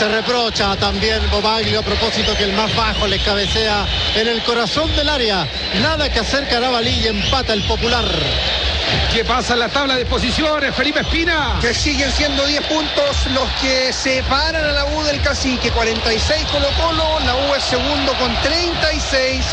Se reprocha también Bobaglio a propósito que el más bajo le cabecea en el corazón del área. Nada que hacer Carabalí y empata el Popular. ¿Qué pasa en la tabla de posiciones, Felipe Espina? Que siguen siendo 10 puntos los que separan a la U del Cacique. 46 Colo-Colo, la U es segundo con 36.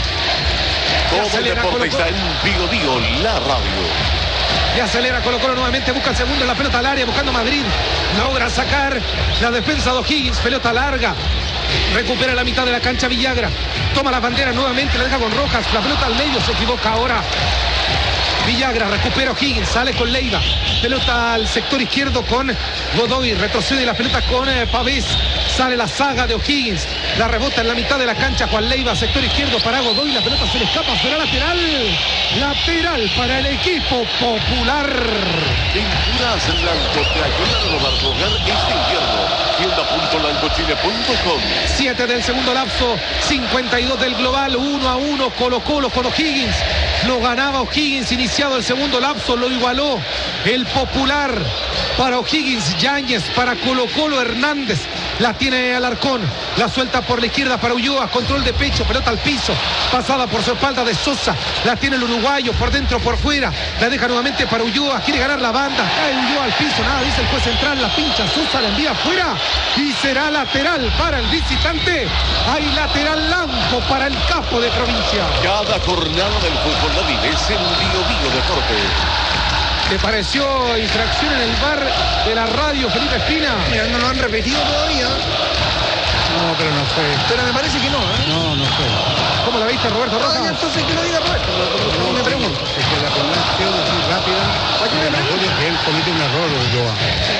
Todo el deporte está en Biobío, la radio. Y acelera Colo-Colo nuevamente, busca el segundo en la pelota al área, buscando Madrid. Logra sacar la defensa de O'Higgins, pelota larga. Recupera la mitad de la cancha Villagra. Toma la bandera nuevamente, la deja con Rojas. La pelota al medio, se equivoca ahora Villagra, recupera O'Higgins, sale con Leiva. Pelota al sector izquierdo con Godoy, retrocede la pelota con Pavés. Sale la saga de O'Higgins, la rebota en la mitad de la cancha Juan Leiva, sector izquierdo para Godoy, la pelota se le escapa, será lateral. Lateral para el equipo Popular. Pinturas Blanco te ayudan a renovar tu hogar este invierno. Tienda.lancochile.com. 7 del segundo lapso, 52 del global, 1-1 Colo-Colo con O'Higgins. Lo ganaba O'Higgins, iniciado el segundo lapso, lo igualó el Popular. Para O'Higgins, Yáñez, para Colo-Colo, Hernández. La tiene Alarcón, la suelta por la izquierda para Ulloa, control de pecho, pelota al piso, pasada por su espalda de Sosa, la tiene el uruguayo, por dentro, por fuera, la deja nuevamente para Ulloa, quiere ganar la banda, cae Ulloa al piso, nada, dice el juez central, la pincha Sosa, la envía afuera y será lateral para el visitante. Hay lateral Lampo para el capo de provincia. Cada jornada del fútbol la vives en Biobío Deporte. ¿Te pareció infracción en el VAR de la radio, Felipe Espina? Mira, no lo han repetido todavía. No, pero no fue. Pero me parece que no, ¿eh? No fue. ¿Cómo la viste, Roberto Rojas? Entonces que lo diga Roberto. No me pregunto. Es que la primera acción es muy rápida. Que él comete un error, Ulloa.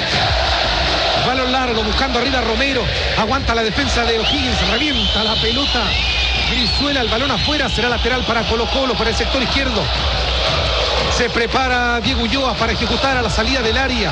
Balón largo, buscando arriba Romero. Aguanta la defensa de O'Higgins, revienta la pelota. Brizuela, el balón afuera, será lateral para Colo-Colo, para el sector izquierdo. Se prepara Diego Ulloa para ejecutar a la salida del área.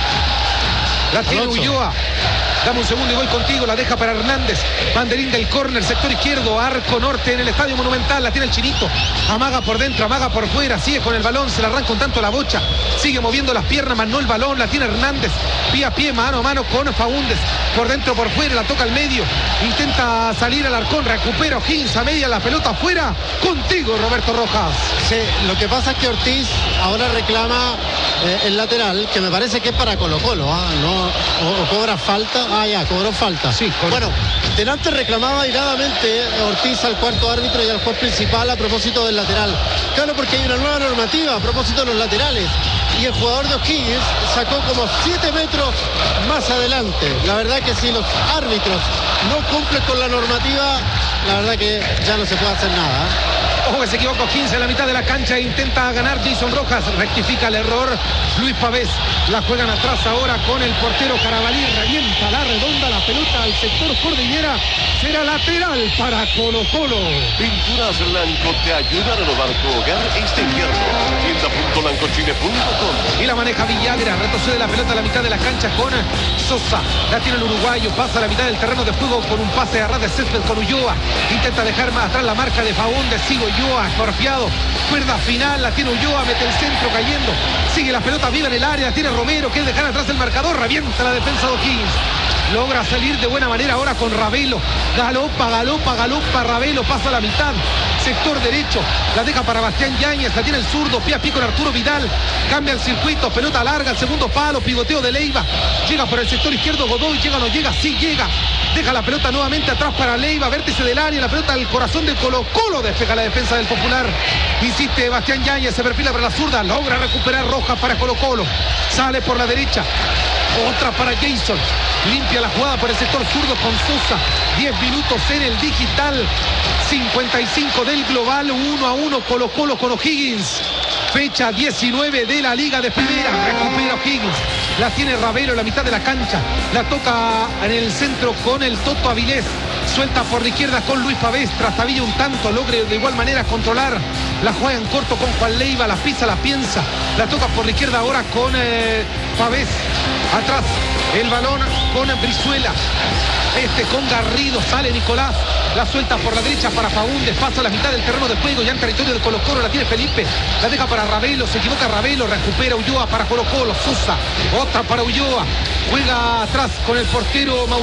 La tiene Alonso. Ulloa. Dame un segundo y voy contigo. La deja para Hernández. Banderín del córner, sector izquierdo. Arco norte en el Estadio Monumental. La tiene el Chinito. Amaga por dentro, amaga por fuera. Sigue con el balón. Se la arranca un tanto la bocha. Sigue moviendo las piernas, más no el balón. La tiene Hernández. Pie a pie, mano a mano con Faúndez. Por dentro, por fuera. La toca al medio. Intenta salir al Arcón. Recupera O'Higgins a media. La pelota afuera. Contigo, Roberto Rojas. Sí, lo que pasa es que Ortiz ahora reclama el lateral, que me parece que es para Colo-Colo, no, o cobra falta. Ya, cobró falta. Sí, bueno, delante reclamaba airadamente Ortiz al cuarto árbitro y al juez principal a propósito del lateral. Claro, porque hay una nueva normativa a propósito de los laterales. Y el jugador de O'Higgins sacó como 7 metros más adelante. La verdad que si los árbitros no cumplen con la normativa, la verdad que ya no se puede hacer nada. Ojo que se equivoca O'Higgins en la mitad de la cancha e intenta ganar Jason Rojas. Rectifica el error Luis Pavés. La juegan atrás ahora con el portero Carabalí. Revienta la redonda, la pelota al sector cordillera. Será lateral para Colo-Colo. Pinturas Blanco te ayuda a renovar tu hogar este invierno. Tienda.lancochile.com. Y la maneja Villagra. Retrocede la pelota a la mitad de la cancha con Sosa. La tiene el uruguayo. Pasa a la mitad del terreno de juego con un pase a ras de césped con Ulloa. Intenta dejar más atrás la marca de Faúndez. Sigue Ulloa, porfiado. Cuerda final, la tiene Ulloa. Mete el centro cayendo. Sigue la pelota viva en el área. La tiene Romero. Quiere dejar atrás el marcador. Revienta la defensa de O'Higgins. Logra salir de buena manera ahora con Ravelo. Galopa Ravelo. Pasa a la mitad. Sector derecho. La deja para Bastián Yáñez. La tiene el zurdo. Pie a pie con Arturo Vidal. Cambia el circuito. Pelota larga. El segundo palo. Pivoteo de Leiva. Llega por el sector izquierdo Godoy. Llega o no llega. Sí llega. Deja la pelota nuevamente atrás para Leiva. Vértice del área. La pelota al corazón de Colo-Colo. Despeja la defensa del Popular. Insiste Bastián Yáñez. Se perfila para la zurda. Logra recuperar Rojas para Colo-Colo. Sale por la derecha. Otra para Jason. Limpia la jugada por el sector zurdo con Sosa. 10 minutos en el digital. 55 del global. 1-1 Colo-Colo con O'Higgins. Fecha 19 de la Liga de Primera. Recupera O'Higgins. La tiene Ravelo en la mitad de la cancha. La toca en el centro con el Toto Avilés. Suelta por la izquierda con Luis Pavés. Trastabilla un tanto. Logre de igual manera controlar. La juega en corto con Juan Leiva. La pisa, la piensa. La toca por la izquierda ahora con Pavés. Atrás el balón con Brizuela. Con Garrido. Sale Nicolás. La suelta por la derecha para Faúndez. Pasa a la mitad del terreno de juego. Ya en territorio de Colo-Colo. La tiene Felipe. La deja para Ravelo. Se equivoca Ravelo. Recupera Ulloa para Colo-Colo. Sosa. Otra para Ulloa. Juega atrás con el portero